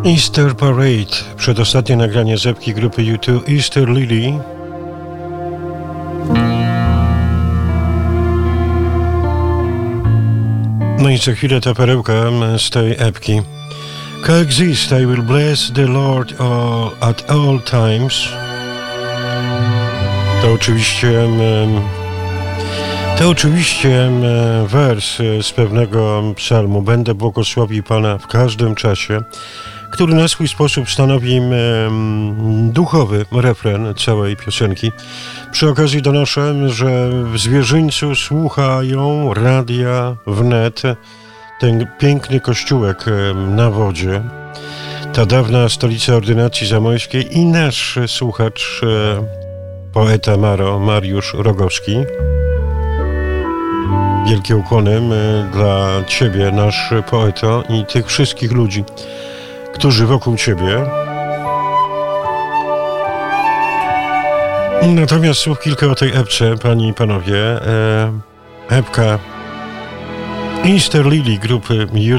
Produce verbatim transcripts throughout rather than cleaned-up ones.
Easter Parade, przedostatnie nagranie z epki grupy U dwa, Easter Lily. No i za chwilę ta perełka z tej epki. Coexist, I will bless the Lord all, at all times. To oczywiście to oczywiście wers z pewnego psalmu. Będę błogosławił Pana w każdym czasie, który na swój sposób stanowi duchowy refren całej piosenki. Przy okazji donoszę, że w Zwierzyńcu słuchają radia wnet, ten piękny kościółek na wodzie, ta dawna stolica ordynacji zamojskiej i nasz słuchacz, poeta Maro, Mariusz Rogowski. Wielkie ukłony dla Ciebie, nasz poeto, i tych wszystkich ludzi, którzy wokół Ciebie. Natomiast słów kilka o tej epce, Panie i Panowie. E, epka Easter Lily grupy U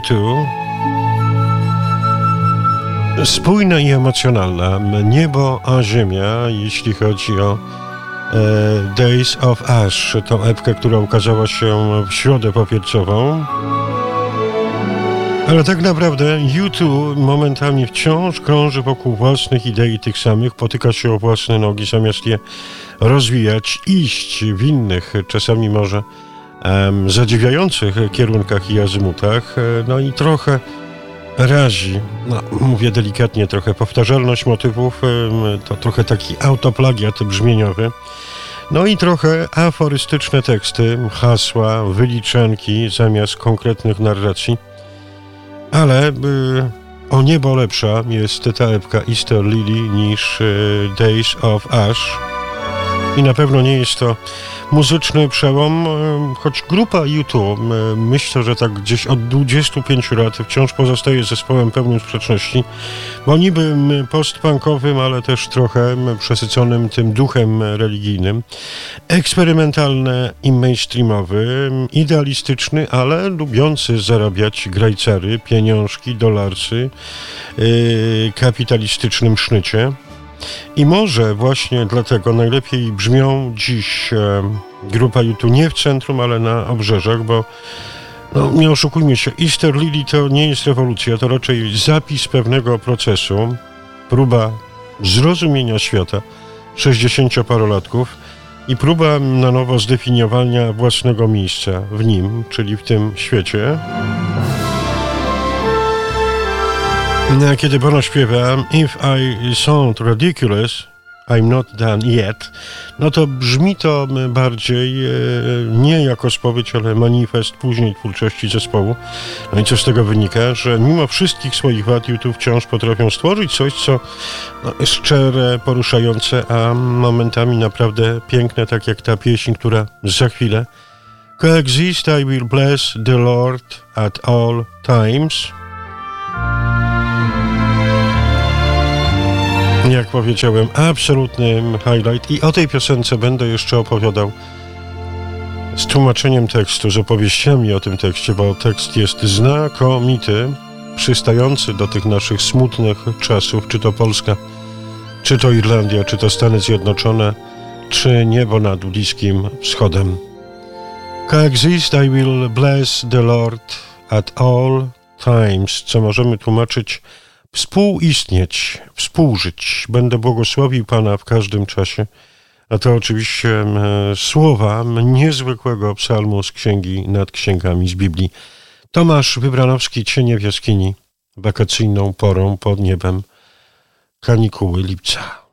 dwa. Spójna i emocjonalna. Niebo a ziemia, jeśli chodzi o e, Days of Ash, tą epkę, która ukazała się w środę popielcową. Ale tak naprawdę U dwa momentami wciąż krąży wokół własnych idei tych samych, potyka się o własne nogi, zamiast je rozwijać, iść w innych, czasami może um, zadziwiających kierunkach i azymutach. No i trochę razi, no, mówię delikatnie, trochę powtarzalność motywów, to trochę taki autoplagiat brzmieniowy. No i trochę aforystyczne teksty, hasła, wyliczanki zamiast konkretnych narracji. Ale y, o niebo lepsza jest ta epka Easter Lily niż y, Days of Ash. I na pewno nie jest to muzyczny przełom, y, choć grupa U dwa, y, myślę, że tak gdzieś od dwudziestu pięciu lat wciąż pozostaje zespołem pełnym sprzeczności, bo niby postpunkowym, ale też trochę przesyconym tym duchem religijnym. Eksperymentalny i mainstreamowy, idealistyczny, ale lubiący zarabiać grajcary, pieniążki, dolarcy, yy, kapitalistycznym sznycie. I może właśnie dlatego najlepiej brzmią dziś e, grupa U dwa nie w centrum, ale na obrzeżach, bo no, nie oszukujmy się, Easter Lily to nie jest rewolucja, to raczej zapis pewnego procesu, próba zrozumienia świata sześćdziesięcioparolatków i próba na nowo zdefiniowania własnego miejsca w nim, czyli w tym świecie. No, kiedy Bono śpiewa If I sound ridiculous, I'm not done yet, no to brzmi to bardziej e, nie jako spowiedź, ale manifest później twórczości zespołu. No i co z tego wynika? Że mimo wszystkich swoich wad U dwa wciąż potrafią stworzyć coś, co no, szczere, poruszające, a momentami naprawdę piękne, tak jak ta pieśń, która za chwilę. Coexist, I will bless the Lord at all times. Jak powiedziałem, absolutny highlight, i o tej piosence będę jeszcze opowiadał z tłumaczeniem tekstu, z opowieściami o tym tekście, bo tekst jest znakomity, przystający do tych naszych smutnych czasów, czy to Polska, czy to Irlandia, czy to Stany Zjednoczone, czy niebo nad Bliskim Wschodem. Coexist, I will bless the Lord at all times, co możemy tłumaczyć współistnieć, współżyć. Będę błogosławił Pana w każdym czasie. A to oczywiście e, słowa niezwykłego psalmu z Księgi nad Księgami z Biblii. Tomasz Wybranowski, Cienie w jaskini, wakacyjną porą pod niebem, kanikuły lipca.